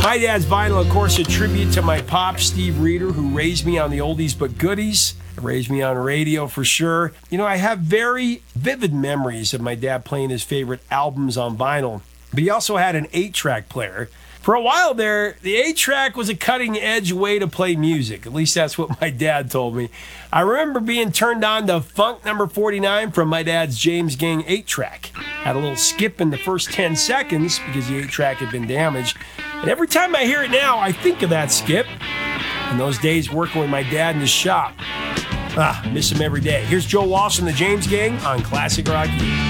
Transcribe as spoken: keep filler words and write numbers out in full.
My Dad's Vinyl, of course, a tribute to my pop, Steve Reeder, who raised me on the oldies but goodies. Raised me on radio for sure. You know, I have very vivid memories of my dad playing his favorite albums on vinyl, but he also had an eight-track player. For a while there, the eight-track was a cutting-edge way to play music. At least that's what my dad told me. I remember being turned on to Funk Number forty-nine from my dad's James Gang eight-track. Had a little skip in the first ten seconds because the eight-track had been damaged. And every time I hear it now, I think of that skip. And those days working with my dad in the shop. Ah, miss him every day. Here's Joe Walsh and the James Gang on Classic Rock.